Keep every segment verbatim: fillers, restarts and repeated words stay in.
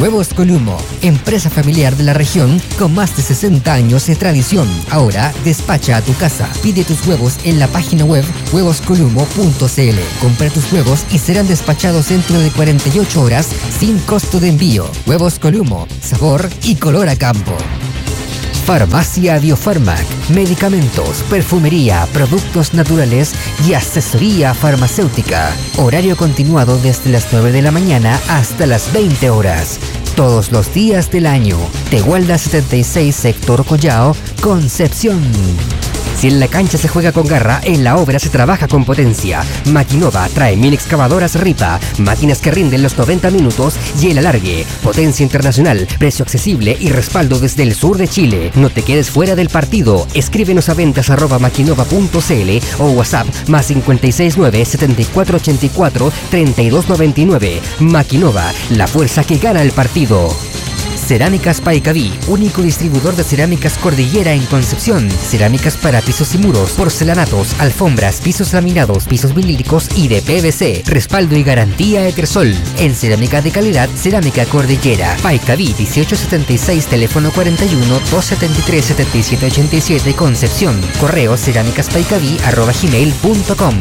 Huevos Columo, empresa familiar de la región con más de sesenta años de tradición. Ahora despacha a tu casa. Pide tus huevos en la página web huevos columo punto c l. Compra tus huevos y serán despachados dentro de cuarenta y ocho horas sin costo de envío. Huevos Columo, sabor y color a campo. Farmacia Biofarmac, medicamentos, perfumería, productos naturales y asesoría farmacéutica. Horario continuado desde las nueve de la mañana hasta las veinte horas. Todos los días del año. Tehualda setenta y seis, Sector Collao, Concepción. Si en la cancha se juega con garra, en la obra se trabaja con potencia. Maquinova trae mil excavadoras Ripa, máquinas que rinden los noventa minutos y el alargue. Potencia internacional, precio accesible y respaldo desde el sur de Chile. No te quedes fuera del partido. Escríbenos a ventas arroba maquinova punto c l o WhatsApp más cinco seis nueve, setenta y cuatro ochenta y cuatro, treinta y dos noventa y nueve. Maquinova, la fuerza que gana el partido. Cerámicas Paicaví, único distribuidor de cerámicas Cordillera en Concepción. Cerámicas para pisos y muros, porcelanatos, alfombras, pisos laminados, pisos vinílicos y de P V C. Respaldo y garantía Etersol. En cerámica de calidad, Cerámica Cordillera. Paicaví dieciocho setenta y seis, teléfono cuarenta y uno, doscientos setenta y tres, setenta y siete ochenta y siete, Concepción. Correo cerámicaspaicaví arroba gmail punto com.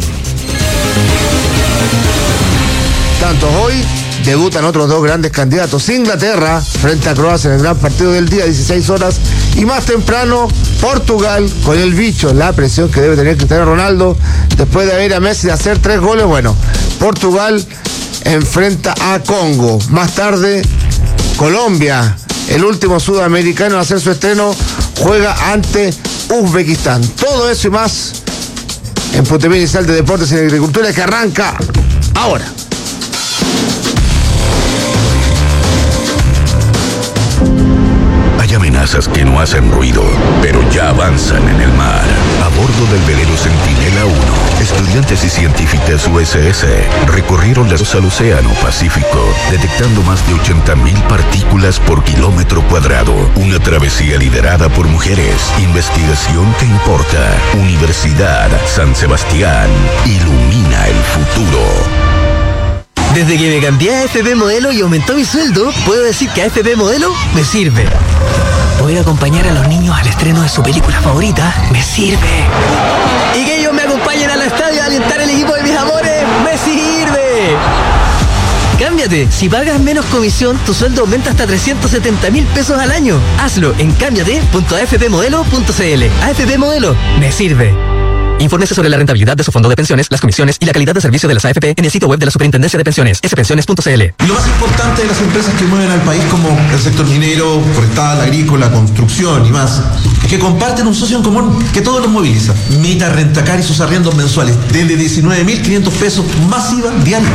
Tanto hoy debutan otros dos grandes candidatos. Inglaterra frente a Croacia en el gran partido del día, dieciséis horas. Y más temprano, Portugal con el bicho, la presión que debe tener Cristiano Ronaldo después de ver a Messi hacer tres goles. Bueno, Portugal enfrenta a Congo. Más tarde, Colombia, el último sudamericano en hacer su estreno, juega ante Uzbekistán. Todo eso y más en Puntapié Inicial de Deportes y Agricultura, que arranca ahora. Hay amenazas que no hacen ruido, pero ya avanzan en el mar. A bordo del velero Centinela uno, estudiantes y científicas U S S recorrieron las costas al Océano Pacífico, detectando más de ochenta mil partículas por kilómetro cuadrado. Una travesía liderada por mujeres. Investigación que importa. Universidad San Sebastián. Ilumina el futuro. Desde que me cambié a F P Modelo y aumentó mi sueldo, puedo decir que a F P Modelo me sirve. Poder acompañar a los niños al estreno de su película favorita me sirve. Y que ellos me acompañen al estadio a alentar el equipo de mis amores me sirve. Cámbiate. Si pagas menos comisión, tu sueldo aumenta hasta trescientos setenta mil pesos al año. Hazlo en cámbiate punto a f p modelo punto c l. A F P Modelo me sirve. Infórmese sobre la rentabilidad de su fondo de pensiones, las comisiones y la calidad de servicio de las A F P en el sitio web de la Superintendencia de Pensiones, s pensiones punto c l. Y lo más importante de las empresas que mueven al país, como el sector minero, forestal, agrícola, construcción y más, es que comparten un socio en común que todos los moviliza. Mita Rentacar y sus arriendos mensuales desde diecinueve mil quinientos pesos masiva diaria.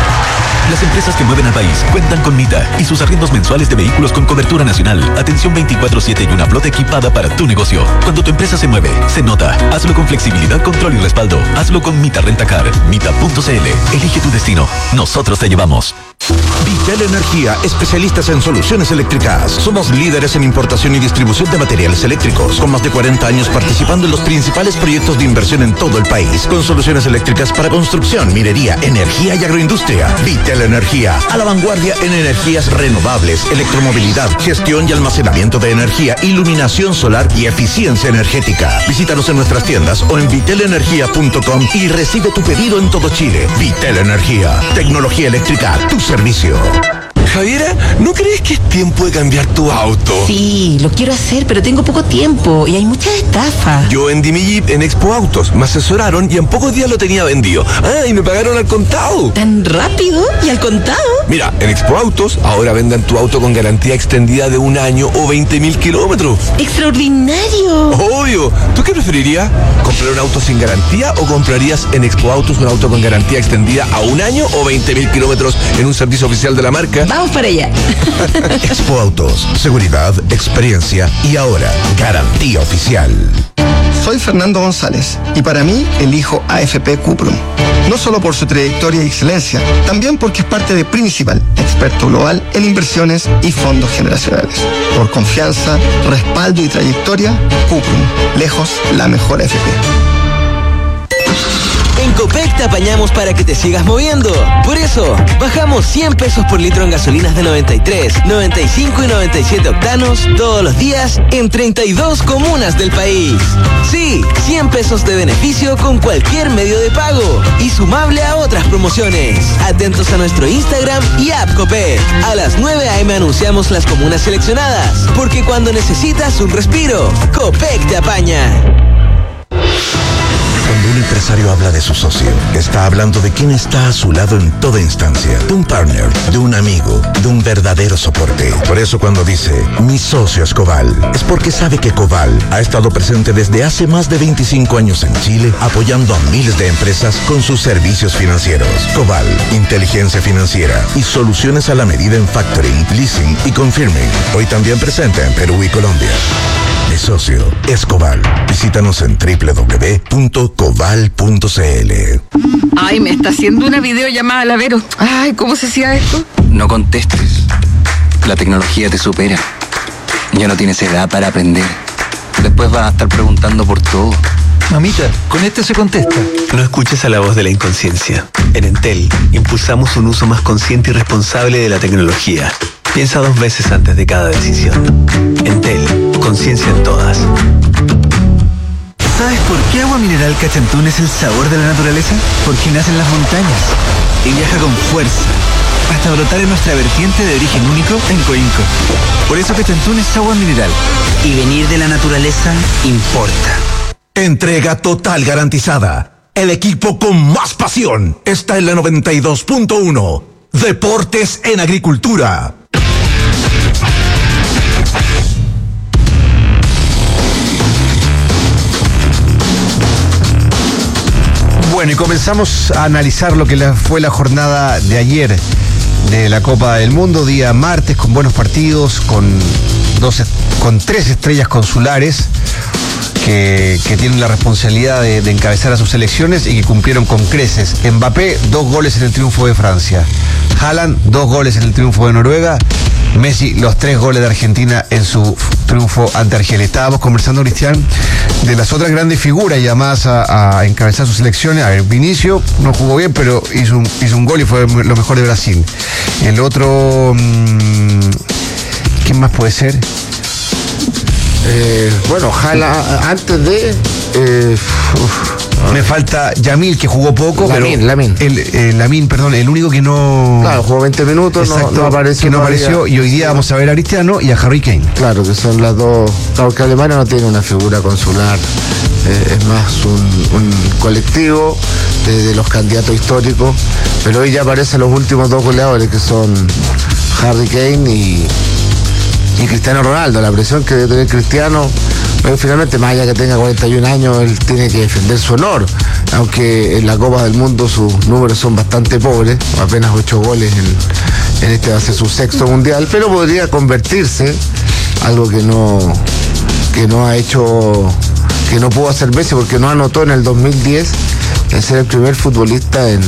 Las empresas que mueven al país cuentan con Mita y sus arriendos mensuales de vehículos con cobertura nacional, atención veinticuatro siete y una flota equipada para tu negocio. Cuando tu empresa se mueve, se nota. Hazlo con flexibilidad, control y respaldo. Hazlo con Mita Rentacar. Mita punto c l. Elige tu destino. Nosotros te llevamos. Vitel Energía, especialistas en soluciones eléctricas. Somos líderes en importación y distribución de materiales eléctricos, con más de cuarenta años participando en los principales proyectos de inversión en todo el país, con soluciones eléctricas para construcción, minería, energía y agroindustria. Vitel Energía, a la vanguardia en energías renovables, electromovilidad, gestión y almacenamiento de energía, iluminación solar y eficiencia energética. Visítanos en nuestras tiendas o en vitel energía punto com y recibe tu pedido en todo Chile. Vitel Energía, tecnología eléctrica, tu servicio. Javiera, ¿no crees que es tiempo de cambiar tu auto? Sí, lo quiero hacer, pero tengo poco tiempo y hay muchas estafas. Yo vendí mi Jeep en Expo Autos, me asesoraron y en pocos días lo tenía vendido. Ah, y me pagaron al contado. ¿Tan rápido? ¿Y al contado? Mira, en Expo Autos ahora vendan tu auto con garantía extendida de un año o veinte mil kilómetros. ¡Extraordinario! Obvio. ¿Tú qué preferirías? ¿Comprar un auto sin garantía o comprarías en Expo Autos un auto con garantía extendida a un año o veinte mil kilómetros en un servicio oficial de la marca? Vamos para allá. Expo Autos, seguridad, experiencia y ahora garantía oficial. Soy Fernando González y para mí elijo A F P Cuprum. No solo por su trayectoria y excelencia, también porque es parte de Principal, experto global en inversiones y fondos generacionales. Por confianza, respaldo y trayectoria, Cuprum, lejos la mejor A F P. En En Copec te apañamos para que te sigas moviendo. Por eso, bajamos cien pesos por litro en gasolinas de noventa y tres, noventa y cinco y noventa y siete octanos todos los días en treinta y dos comunas del país. Sí, cien pesos de beneficio con cualquier medio de pago y sumable a otras promociones. Atentos a nuestro Instagram y app Copec. A las nueve a eme anunciamos las comunas seleccionadas, porque cuando necesitas un respiro, Copec te apaña. Cuando un empresario habla de su socio, está hablando de quien está a su lado en toda instancia, de un partner, de un amigo, de un verdadero soporte. Por eso cuando dice, mi socio es Coval, es porque sabe que Coval ha estado presente desde hace más de veinticinco años en Chile, apoyando a miles de empresas con sus servicios financieros. Coval, inteligencia financiera y soluciones a la medida en factoring, leasing y confirming. Hoy también presente en Perú y Colombia. Mi socio es Coval. Visítanos en doble u doble u doble u punto coval punto c l. Ay, me está haciendo una videollamada la Vero. Ay, ¿cómo se hacía esto? No contestes. La tecnología te supera. Ya no tienes edad para aprender. Después vas a estar preguntando por todo. Mamita, con este se contesta. No escuches a la voz de la inconsciencia. En Entel, impulsamos un uso más consciente y responsable de la tecnología. Piensa dos veces antes de cada decisión. Entel, conciencia en todas. ¿Sabes por qué Agua Mineral Cachantún es el sabor de la naturaleza? Porque nace en las montañas y viaja con fuerza hasta brotar en nuestra vertiente de origen único en Coinco. Por eso Cachantún es agua mineral. Y venir de la naturaleza importa. Entrega total garantizada. El equipo con más pasión está en la noventa y dos punto uno. Deportes en Agricultura. Bueno, y comenzamos a analizar lo que fue la jornada de ayer de la Copa del Mundo, día martes, con buenos partidos, con, dos, con tres estrellas consulares que, que tienen la responsabilidad de, de encabezar a sus selecciones y que cumplieron con creces. Mbappé, dos goles en el triunfo de Francia. Haaland, dos goles en el triunfo de Noruega. Messi, los tres goles de Argentina en su triunfo ante Argelia. Estábamos conversando, Cristian, de las otras grandes figuras llamadas a, a encabezar sus selecciones. A ver, Vinicio no jugó bien, pero hizo un, hizo un gol y fue lo mejor de Brasil. El otro, mmm, ¿quién más puede ser? Eh, bueno, ojalá antes de... Eh, uf, Me falta Yamil, que jugó poco, Lamin, pero Lamin. El, el Lamin, perdón, el único que no... Claro, jugó veinte minutos, Exacto, no, no apareció. que no apareció, y hoy día vamos a ver a Cristiano y a Harry Kane. Claro, que son las dos... Claro, que Alemania no tiene una figura consular, eh, es más un, un colectivo de, de los candidatos históricos, pero hoy ya aparecen los últimos dos goleadores, que son Harry Kane y, y Cristiano Ronaldo. La presión que debe tener Cristiano... Pero finalmente, más allá que tenga cuarenta y un años, él tiene que defender su honor, aunque en la Copa del Mundo sus números son bastante pobres, apenas ocho goles en, en este va a ser su sexto mundial, pero podría convertirse, algo que no, que no ha hecho, que no pudo hacer Messi porque no anotó en el dos mil diez, en ser el primer futbolista en,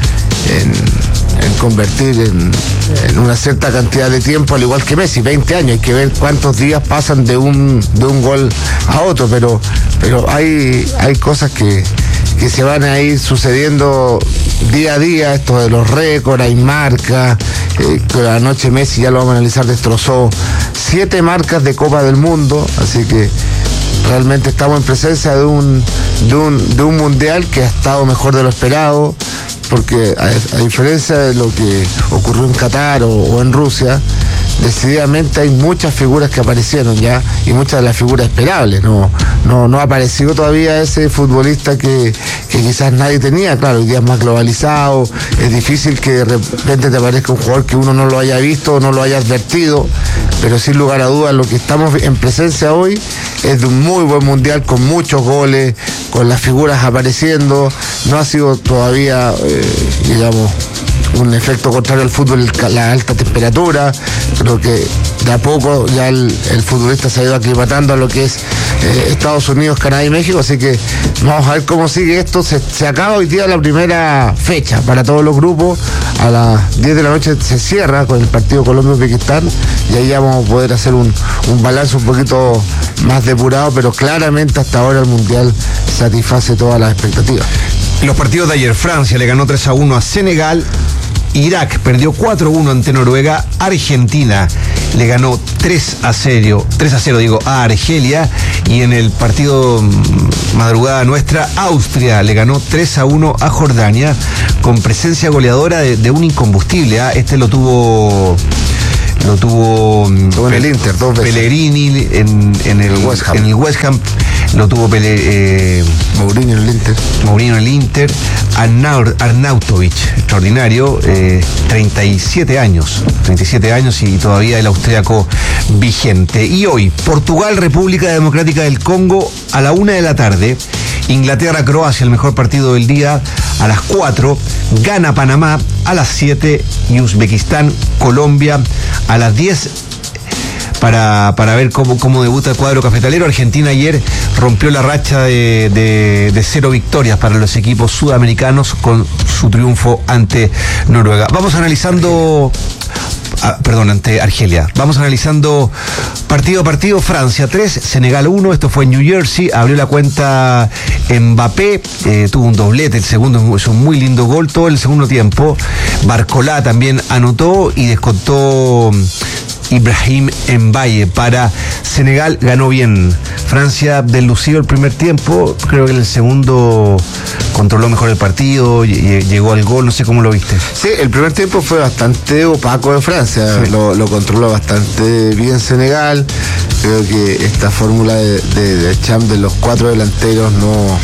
en en convertir en, en una cierta cantidad de tiempo, al igual que Messi, veinte años, hay que ver cuántos días pasan de un, de un gol a otro, pero, pero hay, hay cosas que, que se van a ir sucediendo día a día, esto de los récords, hay marcas, eh, que anoche Messi, ya lo vamos a analizar, destrozó siete marcas de Copa del Mundo, así que realmente estamos en presencia de un, de un, de un mundial que ha estado mejor de lo esperado, porque a, a diferencia de lo que ocurrió en Qatar o, o en Rusia, decididamente hay muchas figuras que aparecieron ya y muchas de las figuras esperables. No, no, no ha aparecido todavía ese futbolista que, que quizás nadie tenía. Claro, hoy día es más globalizado, es difícil que de repente te aparezca un jugador que uno no lo haya visto o no lo haya advertido, pero sin lugar a dudas lo que estamos en presencia hoy es de un muy buen mundial con muchos goles, con las figuras apareciendo. No ha sido todavía, eh, digamos, un efecto contrario al fútbol, la alta temperatura. Creo que de a poco ya el, el futbolista se ha ido aclimatando a lo que es eh, Estados Unidos, Canadá y México, así que vamos a ver cómo sigue esto. Se, se acaba hoy día la primera fecha para todos los grupos, a las diez de la noche se cierra con el partido Colombia-Uzbekistán y ahí ya vamos a poder hacer un, un balance un poquito más depurado, pero claramente hasta ahora el Mundial satisface todas las expectativas. Los partidos de ayer, Francia le ganó tres a uno a Senegal, Irak perdió cuatro a uno ante Noruega, Argentina le ganó tres a cero, tres a cero digo, a Argelia, y en el partido madrugada nuestra, Austria le ganó tres a uno a Jordania, con presencia goleadora de, de un incombustible, ¿eh? Este lo tuvo... Lo tuvo en el Inter, dos veces. Pellegrini en, en, el, el West Ham. en el West Ham, lo tuvo Pele, eh, Mourinho en el Inter. Mourinho en el Inter, Arnaud, Arnautovic, extraordinario, eh, treinta y siete años, treinta y siete años y todavía el austríaco vigente. Y hoy, Portugal, República Democrática del Congo, a la una de la tarde, Inglaterra, Croacia, el mejor partido del día, a las cuatro, gana Panamá, a las siete, y Uzbekistán, Colombia, a las diez, para, para ver cómo, cómo debuta el cuadro cafetalero. Argentina ayer rompió la racha de, de, de cero victorias para los equipos sudamericanos con su triunfo ante Noruega. Vamos analizando... Ah, perdón, ante Argelia. Vamos analizando partido a partido. Francia tres, Senegal uno, esto fue en New Jersey, abrió la cuenta Mbappé, eh, tuvo un doblete, el segundo es un muy lindo gol, todo el segundo tiempo. Barcolá también anotó y descontó Ibrahim Mbaye para Senegal, ganó bien. Francia deslucido el primer tiempo, creo que en el segundo controló mejor el partido, llegó al gol, no sé cómo lo viste. Sí, el primer tiempo fue bastante opaco de Francia, sí. lo, lo controló bastante bien Senegal. Creo que esta fórmula de, de, de Champ de los cuatro delanteros no...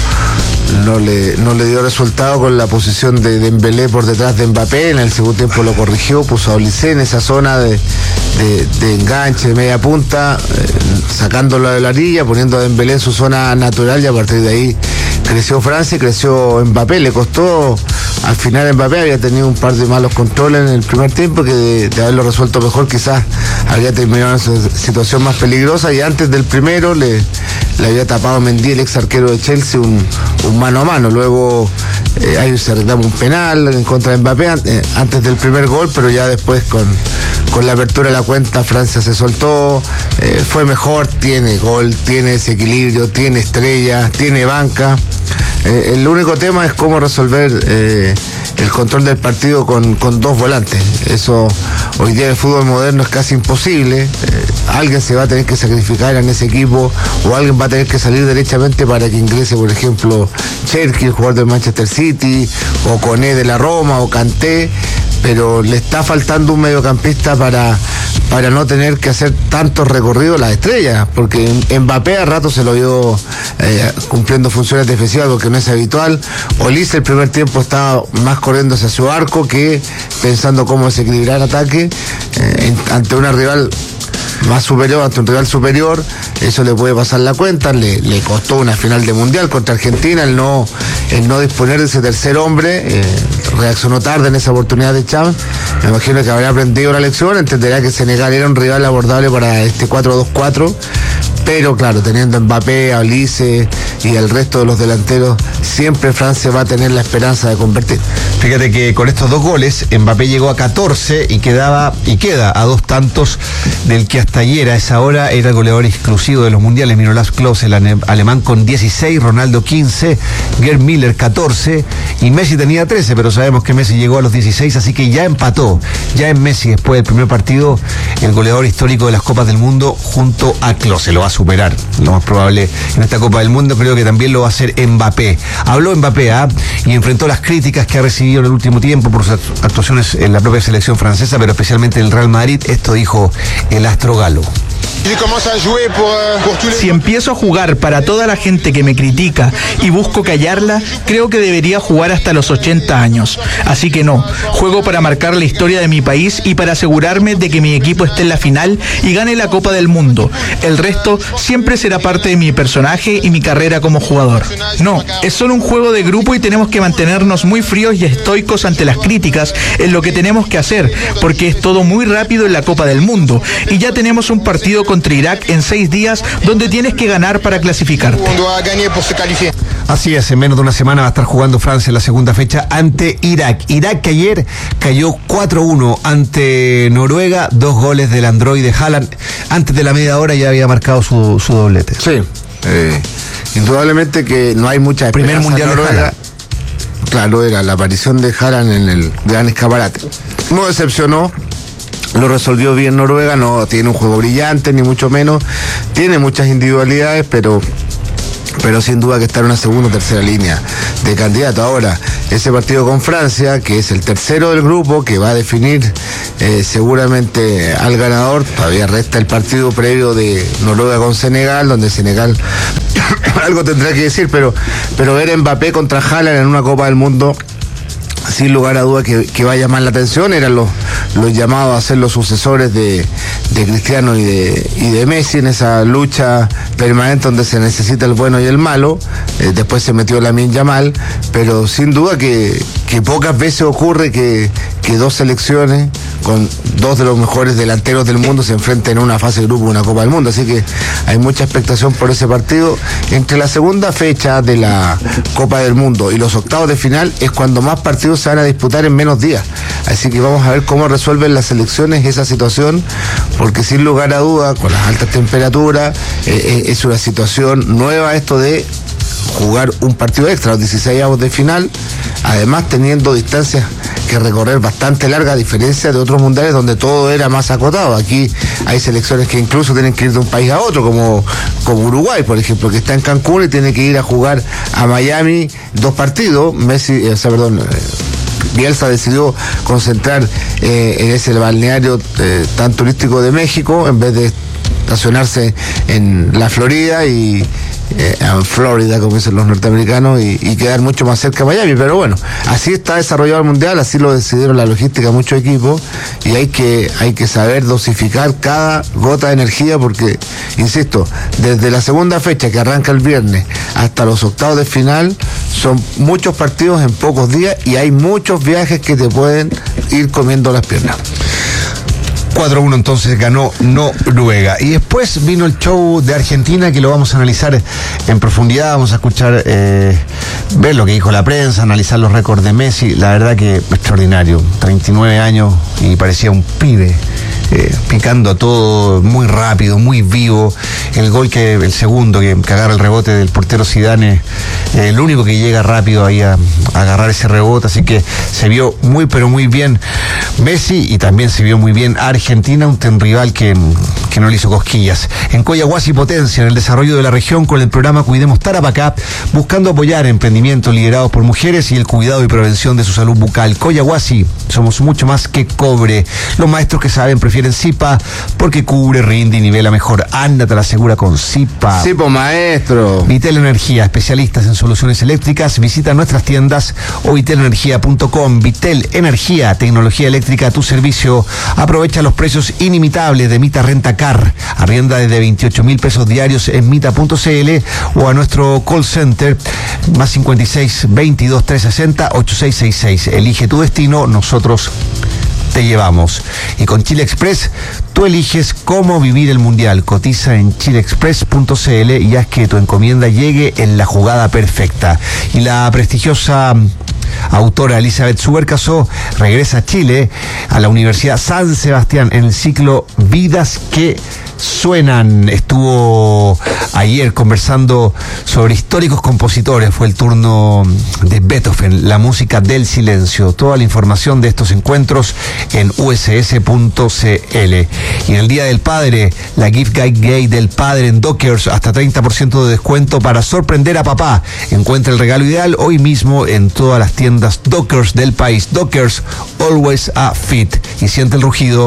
No le, no le dio resultado con la posición de Dembélé por detrás de Mbappé. En el segundo tiempo lo corrigió, puso a Olise en esa zona de, de, de enganche, de media punta, eh, sacándolo de la orilla, poniendo a Dembélé en su zona natural, y a partir de ahí creció Francia y creció Mbappé. Le costó, al final Mbappé había tenido un par de malos controles en el primer tiempo, que de, de haberlo resuelto mejor quizás habría terminado en una situación más peligrosa, y antes del primero le, le había tapado a Mendy, el ex arquero de Chelsea, un, un mano a mano. Luego eh, ahí se reclama un penal en contra de Mbappé eh, antes del primer gol, pero ya después con, con la apertura de la cuenta Francia se soltó, eh, fue mejor, tiene gol, tiene desequilibrio, tiene estrella, tiene banca. Eh, el único tema es cómo resolver eh, el control del partido con, con dos volantes. Eso hoy día en el fútbol moderno es casi imposible. Eh, alguien se va a tener que sacrificar en ese equipo, o alguien va a tener que salir derechamente para que ingrese, por ejemplo, Cherki, el jugador del Manchester City, o Koné de la Roma, o Kanté, pero le está faltando un mediocampista para, para no tener que hacer tantos recorridos las estrellas, porque Mbappé a rato se lo vio eh, cumpliendo funciones defensivas, lo que no es habitual. Olise el primer tiempo estaba más corriendo hacia su arco que pensando cómo desequilibrar ataque eh, en, ante una rival más superior, ante un rival superior. Eso le puede pasar la cuenta. Le, le costó una final de mundial contra Argentina el no, el no disponer de ese tercer hombre. Eh, reaccionó tarde en esa oportunidad de Champs. Me imagino que habrá aprendido la lección, entenderá que Senegal era un rival abordable para este cuatro dos cuatro, pero claro, teniendo a Mbappé, a Olise y al resto de los delanteros, siempre Francia va a tener la esperanza de convertir. Fíjate que con estos dos goles Mbappé llegó a catorce y quedaba y queda a dos tantos del que hasta ayer a esa hora era el goleador exclusivo de los mundiales, Miroslav Klose, el alemán, con dieciséis, Ronaldo quince, Gerd Müller catorce y Messi tenía trece, pero sabemos que Messi llegó a los dieciséis, así que ya empató, ya en Messi después del primer partido, el goleador histórico de las Copas del Mundo junto a Klose. Lo va a superar, lo más probable en esta Copa del Mundo. Creo que también lo va a hacer Mbappé. Habló Mbappé ¿eh? y enfrentó las críticas que ha recibido en el último tiempo por sus actuaciones en la propia selección francesa, pero especialmente en el Real Madrid. Esto dijo el astro galo. Si empiezo a jugar para toda la gente que me critica y busco callarla, creo que debería jugar hasta los ochenta años. Así que no, juego para marcar la historia de mi país y para asegurarme de que mi equipo esté en la final y gane la Copa del Mundo. El resto siempre será parte de mi personaje y mi carrera como jugador. No, es solo un juego de grupo y tenemos que mantenernos muy fríos y estoicos ante las críticas en lo que tenemos que hacer, porque es todo muy rápido en la Copa del Mundo y ya tenemos un partido contra Irak en seis días donde tienes que ganar para clasificarte. Así es, en menos de una semana va a estar jugando Francia en la segunda fecha ante Irak. Irak que ayer cayó cuatro uno ante Noruega, dos goles del androide Haaland. Antes de la media hora ya había marcado su, su doblete. Sí, eh, indudablemente que no hay mucha esperanza. Primer mundial en Noruega. claro, era la aparición de Haaland en el gran escaparate. No decepcionó, lo resolvió bien Noruega, no tiene un juego brillante, ni mucho menos, tiene muchas individualidades, pero... pero sin duda que está en una segunda o tercera línea de candidato. Ahora, ese partido con Francia, que es el tercero del grupo, que va a definir eh, seguramente al ganador, todavía resta el partido previo de Noruega con Senegal, donde Senegal algo tendrá que decir, pero, pero ver a Mbappé contra Haaland en una Copa del Mundo, sin lugar a duda que, que va a llamar la atención. Eran los, los llamados a ser los sucesores de, de Cristiano y de, y de Messi en esa lucha permanente donde se necesita el bueno y el malo. Eh, después se metió Lamine Yamal, pero sin duda que, que pocas veces ocurre que, que dos selecciones con dos de los mejores delanteros del mundo se enfrenten en una fase de grupo de una Copa del Mundo. Así que hay mucha expectación por ese partido. Entre la segunda fecha de la Copa del Mundo y los octavos de final es cuando más partidos se van a disputar en menos días. Así que vamos a ver cómo resuelven las selecciones esa situación, porque sin lugar a duda, con las altas temperaturas, eh, es una situación nueva esto de jugar un partido extra, los dieciséis avos de final, además teniendo distancias que recorrer bastante largas, a diferencia de otros mundiales donde todo era más acotado. Aquí hay selecciones que incluso tienen que ir de un país a otro, como, como Uruguay, por ejemplo, que está en Cancún y tiene que ir a jugar a Miami dos partidos. Messi, o sea, perdón, Bielsa decidió concentrar eh, en ese balneario eh, tan turístico de México, en vez de estacionarse en la Florida y eh, en Florida, como dicen los norteamericanos, y, y quedar mucho más cerca de Miami. Pero bueno, así está desarrollado el mundial, así lo decidieron la logística muchos equipos, y hay que, hay que saber dosificar cada gota de energía, porque, insisto, desde la segunda fecha que arranca el viernes hasta los octavos de final son muchos partidos en pocos días y hay muchos viajes que te pueden ir comiendo las piernas. cuatro a uno entonces ganó Noruega. Y después vino el show de Argentina, que lo vamos a analizar en profundidad. Vamos a escuchar, eh, ver lo que dijo la prensa, analizar los récords de Messi. La verdad que extraordinario. treinta y nueve años y parecía un pibe. Eh, picando a todo, muy rápido, muy vivo. El gol que, el segundo, que, que agarra el rebote del portero Zidane, eh, el único que llega rápido ahí a, a agarrar ese rebote, así que se vio muy pero muy bien Messi, y también se vio muy bien Argentina, un ten rival que, que no le hizo cosquillas. En Coyahuasi Potencia, en el desarrollo de la región, con el programa Cuidemos Tarapacá, buscando apoyar emprendimientos liderados por mujeres y el cuidado y prevención de su salud bucal. Coyahuasi, somos mucho más que cobre. Los maestros que saben prefieren Zipa, porque cubre, rinde y nivela mejor. Ándate a la segura con Zipa. Zipa, maestro. Vitel Energía, especialistas en soluciones eléctricas. Visita nuestras tiendas o vitel energía punto com. Vitel Energía, tecnología eléctrica a tu servicio. Aprovecha los precios inimitables de Mita Rentacar. Arrienda desde veintiocho mil pesos diarios en mita punto cl o a nuestro call center más cincuenta y seis, veintidós, trescientos sesenta, ochenta y seis sesenta y seis. Elige tu destino, nosotros te llevamos. Y con Chile Express, tú eliges cómo vivir el mundial. Cotiza en chile express punto cl y haz que tu encomienda llegue en la jugada perfecta. Y la prestigiosa autora Elizabeth Subercasó regresa a Chile, a la Universidad San Sebastián, en el ciclo Vidas que Suenan. Estuvo ayer conversando sobre históricos compositores. Fue el turno de Beethoven, la música del silencio. Toda la información de estos encuentros en u s s punto c l. Y en el Día del Padre, la Gift Guide Gay del Padre en Dockers, hasta treinta por ciento de descuento para sorprender a papá. Encuentra el regalo ideal hoy mismo en todas las tiendas Dockers del país. Dockers, always a fit. Y siente el rugido.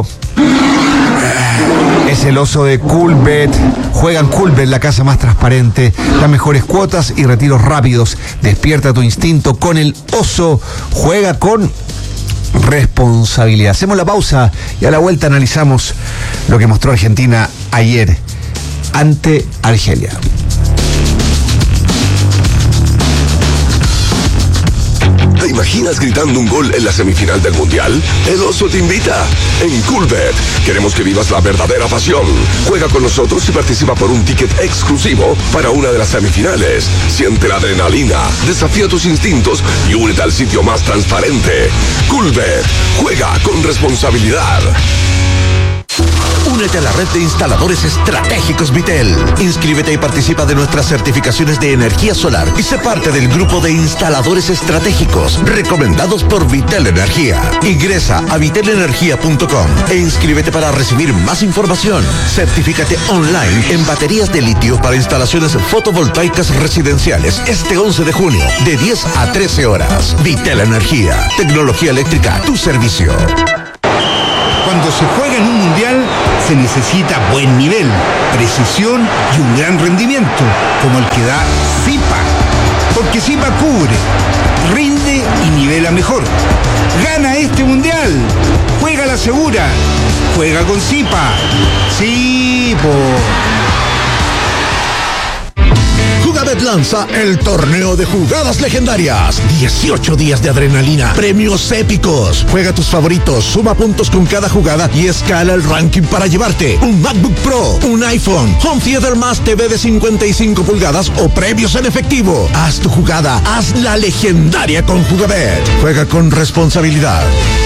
Es el oso de Coolbet. Juega en Coolbet, la casa más transparente, las mejores cuotas y retiros rápidos. Despierta tu instinto con el oso. Juega con responsabilidad. Hacemos la pausa y a la vuelta analizamos lo que mostró Argentina ayer ante Argelia. ¿Te imaginas gritando un gol en la semifinal del Mundial? El oso te invita. En Coolbet queremos que vivas la verdadera pasión. Juega con nosotros y participa por un ticket exclusivo para una de las semifinales. Siente la adrenalina, desafía tus instintos y únete al sitio más transparente. Coolbet, juega con responsabilidad. Una Únete a la red de instaladores estratégicos Vitel. Inscríbete y participa de nuestras certificaciones de energía solar y sé parte del grupo de instaladores estratégicos recomendados por Vitel Energía. Ingresa a vitel energía punto com e inscríbete para recibir más información. Certifícate online en baterías de litio para instalaciones fotovoltaicas residenciales este once de junio de diez a trece horas. Vitel Energía, tecnología eléctrica a tu servicio. Cuando se juega en un mundial, se necesita buen nivel, precisión y un gran rendimiento, como el que da Zipa. Porque Zipa cubre, rinde y nivela mejor. Gana este mundial. Juega la segura. Juega con Zipa. Zipo. Jugabet lanza el torneo de jugadas legendarias. dieciocho días de adrenalina, premios épicos. Juega tus favoritos, suma puntos con cada jugada y escala el ranking para llevarte un MacBook Pro, un iPhone, Home Theater más T V de cincuenta y cinco pulgadas o premios en efectivo. Haz tu jugada, haz la legendaria con Jugabet. Juega con responsabilidad.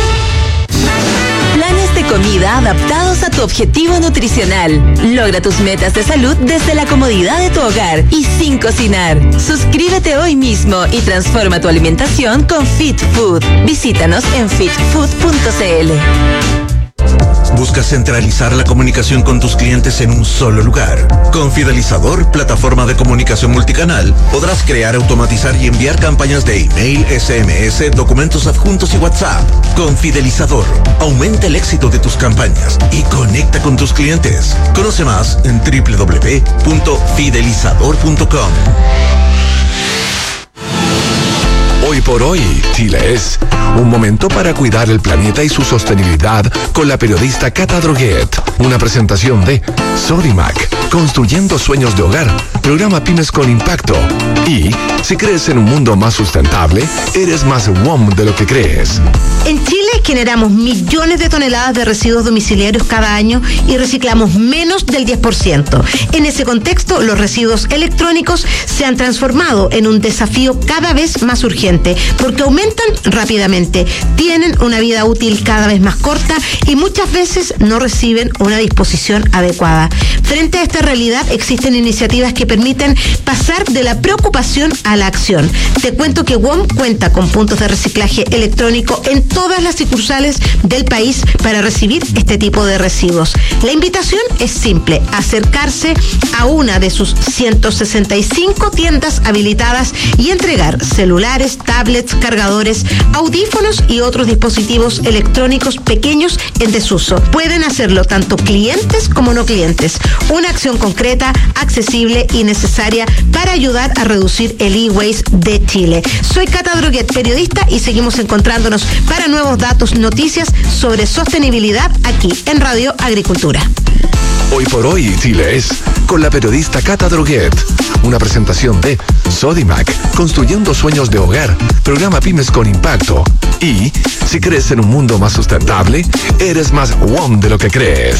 Planes de comida adaptados a tu objetivo nutricional. Logra tus metas de salud desde la comodidad de tu hogar y sin cocinar. Suscríbete hoy mismo y transforma tu alimentación con Fit Food. Visítanos en fit food punto c l. ¿Buscas centralizar la comunicación con tus clientes en un solo lugar? Con Fidelizador, plataforma de comunicación multicanal, podrás crear, automatizar y enviar campañas de email, S M S, documentos adjuntos y WhatsApp. Con Fidelizador, aumenta el éxito de tus campañas y conecta con tus clientes. Conoce más en doble u doble u doble u punto fidelizador punto com. Hoy por hoy, Chile es un momento para cuidar el planeta y su sostenibilidad con la periodista Cata Droguet. Una presentación de Sodimac, construyendo sueños de hogar, programa Pymes con Impacto. Y si crees en un mundo más sustentable, eres más W O M de lo que crees. En Chile generamos millones de toneladas de residuos domiciliarios cada año y reciclamos menos del diez por ciento. En ese contexto, los residuos electrónicos se han transformado en un desafío cada vez más urgente, porque aumentan rápidamente, tienen una vida útil cada vez más corta y muchas veces no reciben una disposición adecuada. Frente a esta realidad, existen iniciativas que permiten pasar de la preocupación a la acción. Te cuento que W O M cuenta con puntos de reciclaje electrónico en todas las sucursales del país para recibir este tipo de residuos. La invitación es simple: acercarse a una de sus ciento sesenta y cinco tiendas habilitadas y entregar celulares, tablets, cargadores, audífonos y otros dispositivos electrónicos pequeños en desuso. Pueden hacerlo tanto clientes como no clientes. Una acción concreta, accesible y necesaria para ayudar a reducir el e-waste de Chile. Soy Cata Droguet, periodista, y seguimos encontrándonos para nuevos datos, noticias sobre sostenibilidad aquí en Radio Agricultura. Hoy por hoy, Chile es con la periodista Cata Droguet. Una presentación de Sodimac, construyendo sueños de hogar, programa Pymes con Impacto. Y si crees en un mundo más sustentable, eres más W O M de lo que crees.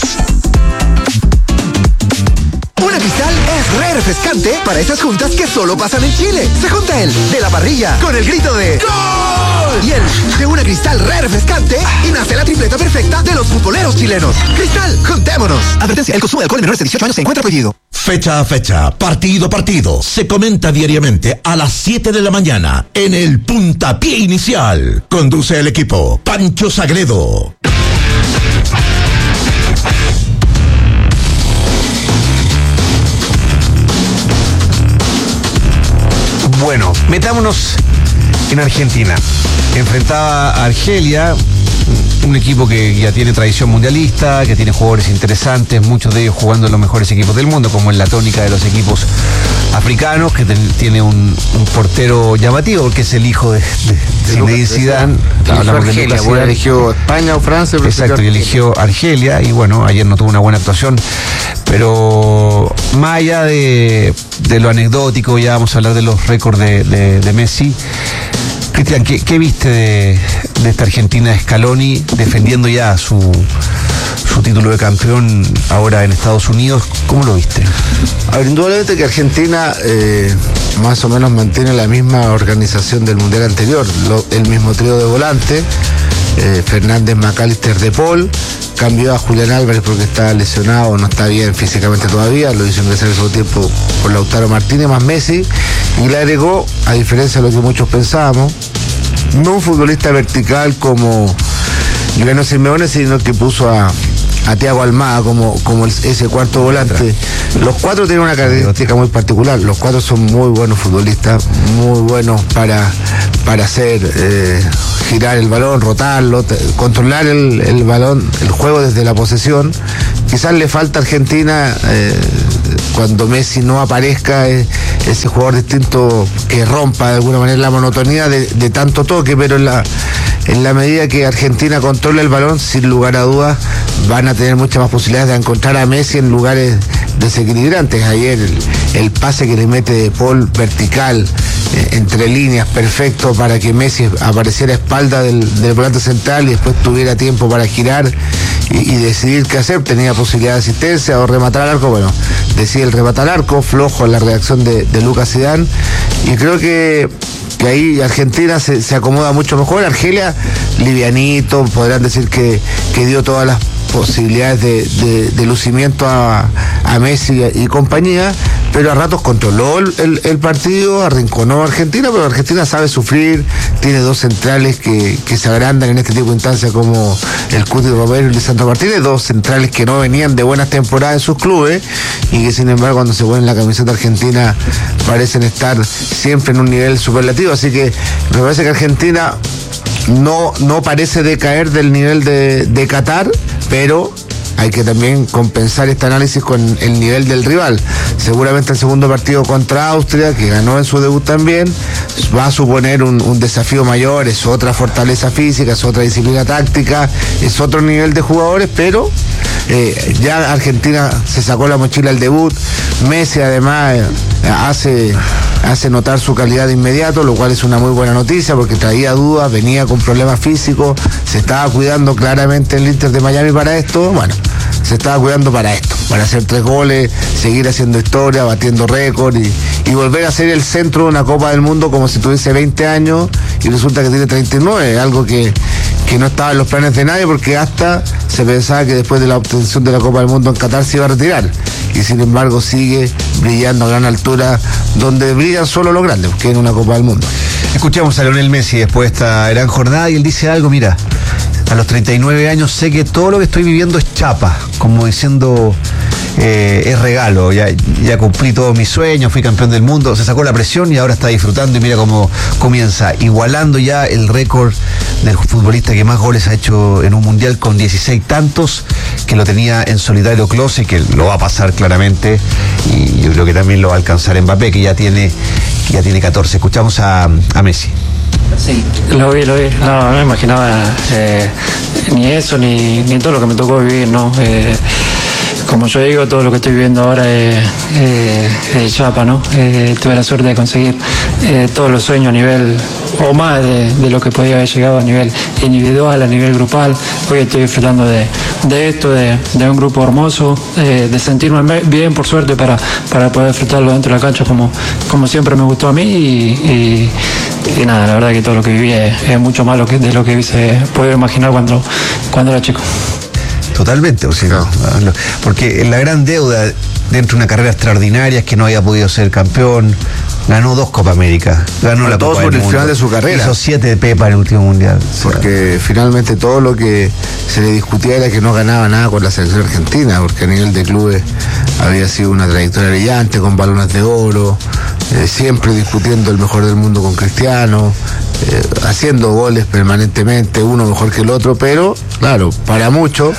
Una Cristal es re refrescante para esas juntas que solo pasan en Chile. Se junta el de la parrilla con el grito de ¡Gol! Y el de una Cristal re refrescante y nace la tripleta perfecta de los futboleros chilenos. Cristal, juntémonos. Advertencia: el consumo de alcohol en menores de dieciocho años se encuentra prohibido. Fecha a fecha, partido a partido, se comenta diariamente a las siete de la mañana en el puntapié inicial. Conduce el equipo Pancho Sagredo. Bueno, metámonos en Argentina. Enfrentaba a Argelia, un equipo que ya tiene tradición mundialista, que tiene jugadores interesantes, muchos de ellos jugando en los mejores equipos del mundo, como en la tónica de los equipos africanos, que ten, tiene un, un portero llamativo, porque es el hijo de, de Zinedine Zidane. Hablamos de Argelia, bueno, eligió España o Francia. Exacto, y eligió Argelia, y bueno, ayer no tuvo una buena actuación, pero más allá de, de lo anecdótico, ya vamos a hablar de los récords de, de, de Messi. Cristian, ¿qué, qué viste de, de esta Argentina de Scaloni defendiendo ya su, su título de campeón ahora en Estados Unidos? ¿Cómo lo viste? A ver, indudablemente que Argentina eh, más o menos mantiene la misma organización del Mundial anterior, lo, el mismo trío de volante, eh, Fernández, McAllister, De Paul, cambió a Julián Álvarez porque está lesionado, no está bien físicamente todavía, lo hizo ingresar el segundo tiempo por Lautaro Martínez más Messi, y le agregó, a diferencia de lo que muchos pensábamos, no un futbolista vertical como Lugano Simeone, sino que puso a a Thiago Almada como, como el, ese cuarto volante. Los cuatro tienen una característica muy particular. Los cuatro son muy buenos futbolistas, muy buenos para, para hacer eh, girar el balón, rotarlo, te, controlar el, el balón, el juego desde la posesión. Quizás le falta a Argentina eh, cuando Messi no aparezca, eh, ese jugador distinto que rompa de alguna manera la monotonía de, de tanto toque, pero en la, en la medida que Argentina controla el balón, sin lugar a dudas van a tener muchas más posibilidades de encontrar a Messi en lugares desequilibrantes. Ayer el, el pase que le mete de Paul vertical, eh, entre líneas, perfecto para que Messi apareciera a espalda del, del volante central y después tuviera tiempo para girar y, y decidir qué hacer. Tenía posibilidad de asistencia o rematar al arco. Bueno, decide el rematar al arco, flojo en la reacción de, de Lucas Zidane, y creo que que ahí Argentina se, se acomoda mucho mejor. Argelia, livianito, podrán decir que, que dio todas las posibilidades de, de, de lucimiento a, a Messi y compañía, pero a ratos controló el, el, el partido, arrinconó a Argentina, pero Argentina sabe sufrir, tiene dos centrales que, que se agrandan en este tipo de instancias como el Cuti Romero y Lisandro Martínez, dos centrales que no venían de buenas temporadas en sus clubes y que sin embargo cuando se ponen la camiseta argentina parecen estar siempre en un nivel superlativo, así que me parece que Argentina no, no parece decaer del nivel de, de Qatar, pero hay que también compensar este análisis con el nivel del rival. Seguramente el segundo partido contra Austria, que ganó en su debut también, va a suponer un, un desafío mayor, es otra fortaleza física, es otra disciplina táctica, es otro nivel de jugadores, pero eh, ya Argentina se sacó la mochila al debut. Messi además eh, hace... hace notar su calidad de inmediato, lo cual es una muy buena noticia porque traía dudas, venía con problemas físicos, se estaba cuidando claramente el Inter de Miami para esto, bueno, se estaba cuidando para esto, para hacer tres goles, seguir haciendo historia, batiendo récord y, y volver a ser el centro de una Copa del Mundo como si tuviese veinte años y resulta que tiene treinta y nueve, algo que, que no estaba en los planes de nadie porque hasta se pensaba que después de la obtención de la Copa del Mundo en Qatar se iba a retirar y sin embargo sigue brillando a gran altura donde brillan solo los grandes, que en una Copa del Mundo. Escuchamos a Lionel Messi después de esta gran jornada y él dice algo, mira, a los treinta y nueve años sé que todo lo que estoy viviendo es chapa, como diciendo eh, es regalo, ya, ya cumplí todos mis sueños, fui campeón del mundo, se sacó la presión y ahora está disfrutando y mira cómo comienza, igualando ya el récord del futbolista que más goles ha hecho en un mundial con dieciséis tantos, que lo tenía en solitario Klose, que lo va a pasar claramente y yo creo que también lo va a alcanzar Mbappé, que ya tiene, que ya tiene catorce. Escuchamos a, a Messi. Sí, lo vi, lo vi. No, no me imaginaba eh, ni eso, ni, ni todo lo que me tocó vivir, ¿no? Eh, como yo digo, todo lo que estoy viviendo ahora es, eh, es chapa, ¿no? Eh, tuve la suerte de conseguir eh, todos los sueños a nivel, o más de, de lo que podía haber llegado a nivel individual, a nivel grupal. Hoy estoy disfrutando de, de esto, de, de un grupo hermoso, eh, de sentirme bien, por suerte, para, para poder disfrutarlo dentro de la cancha como, como siempre me gustó a mí y, y Y nada, la verdad que todo lo que viví es, es mucho más lo que, de lo que hubiese podido imaginar cuando, cuando era chico. Totalmente, o sea, no, porque la gran deuda dentro de una carrera extraordinaria es que no haya podido ser campeón. Ganó dos Copa América, ganó la Copa por del el Mundo, final de su carrera. Hizo siete de Pepa en el último mundial. Porque finalmente todo lo que se le discutía era que no ganaba nada con la selección argentina, porque a nivel de clubes había sido una trayectoria brillante, con balones de oro, eh, siempre discutiendo el mejor del mundo con Cristiano, eh, haciendo goles permanentemente, uno mejor que el otro, pero claro, para muchos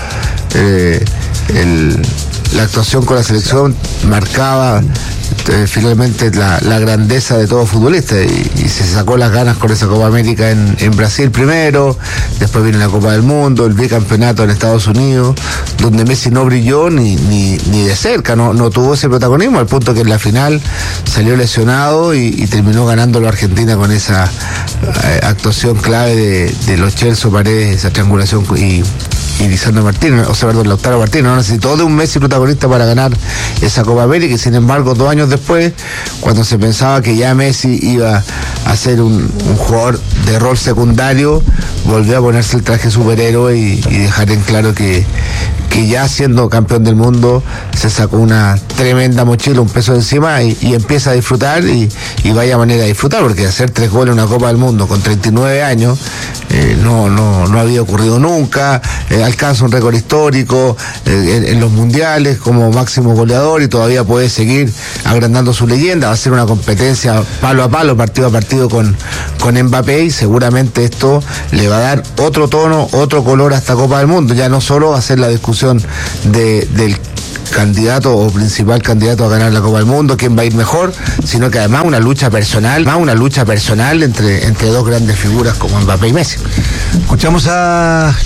eh, el, la actuación con la selección marcaba Eh, finalmente la, la grandeza de todo futbolista y, y se sacó las ganas con esa Copa América en, en Brasil primero, después viene la Copa del Mundo, el bicampeonato en Estados Unidos, donde Messi no brilló ni, ni, ni de cerca, no, no tuvo ese protagonismo, al punto que en la final salió lesionado y, y terminó ganándolo Argentina con esa eh, actuación clave de, de los Chelsea Paredes, esa triangulación y y Lisandro Martínez, o sea, perdón, Lautaro Martínez, no necesitó de un Messi protagonista para ganar esa Copa América, y sin embargo, dos años después, cuando se pensaba que ya Messi iba a ser un, un jugador de rol secundario, volvió a ponerse el traje superhéroe y, y dejar en claro que, que ya siendo campeón del mundo se sacó una tremenda mochila, un peso de encima y, y empieza a disfrutar y, y vaya manera de disfrutar, porque hacer tres goles en una Copa del Mundo con treinta y nueve años eh, no, no, no había ocurrido nunca, eh, alcanza un récord histórico eh, en, en los mundiales como máximo goleador y todavía puede seguir agrandando su leyenda. Va a ser una competencia palo a palo, partido a partido con, con Mbappé, y seguramente esto le va a dar otro tono, otro color a esta Copa del Mundo. Ya no solo va a ser la discusión de, del candidato o principal candidato a ganar la Copa del Mundo, quién va a ir mejor, sino que además una lucha personal, más una lucha personal entre, entre dos grandes figuras como Mbappé y Messi. Escuchamos a